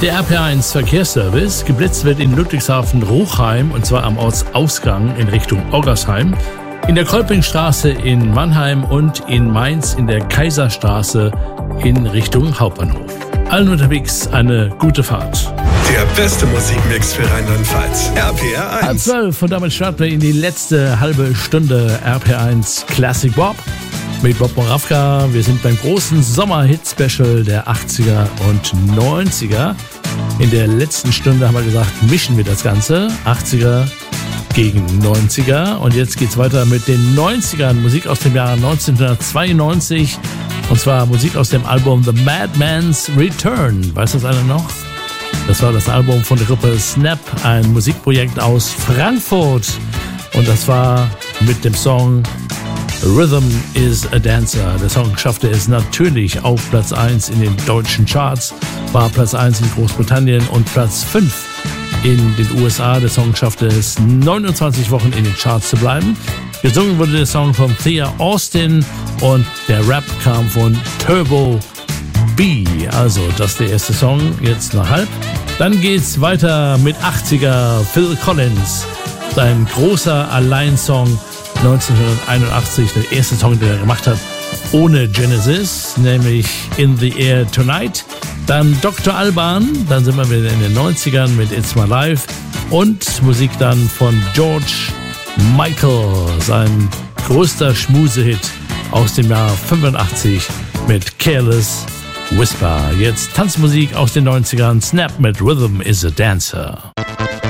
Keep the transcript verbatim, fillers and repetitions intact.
Der R P eins Verkehrsservice. Geblitzt wird in Ludwigshafen-Ruchheim und zwar am Ortsausgang in Richtung Oggersheim, in der Kolpingstraße in Mannheim und in Mainz in der Kaiserstraße in Richtung Hauptbahnhof. Allen unterwegs eine gute Fahrt. Der beste Musikmix für Rheinland-Pfalz. R P R eins. Halb zwölf und damit starten wir in die letzte halbe Stunde R P eins Classic Bob mit Bob Moravka. Wir sind beim großen Sommerhit-Special der achtziger und neunziger. In der letzten Stunde haben wir gesagt, mischen wir das Ganze. achtziger gegen neunziger. Und jetzt geht's weiter mit den neunzigern. Musik aus dem Jahr neunzehnhundertzweiundneunzig. Und zwar Musik aus dem Album The Madman's Return. Weiß das einer noch? Das war das Album von der Gruppe Snap, ein Musikprojekt aus Frankfurt. Und das war mit dem Song Rhythm is a Dancer. Der Song schaffte es natürlich auf Platz eins in den deutschen Charts, war Platz eins in Großbritannien und Platz fünf in den U S A. Der Song schaffte es neunundzwanzig Wochen in den Charts zu bleiben. Gesungen wurde der Song von Thea Austin und der Rap kam von Turbo B. Also das ist der erste Song, jetzt nach halb. Dann geht's weiter mit achtziger Phil Collins. Sein großer Alleinsong neunzehnhunderteinundachtzig, der erste Song, den er gemacht hat, ohne Genesis, nämlich In the Air Tonight. Dann Doktor Alban, dann sind wir wieder in den neunzigern mit It's My Life und Musik dann von George Michael, sein größter Schmusehit aus dem Jahr fünfundachtzig mit Careless Whisper. Jetzt Tanzmusik aus den neunzigern, Snap mit Rhythm is a Dancer.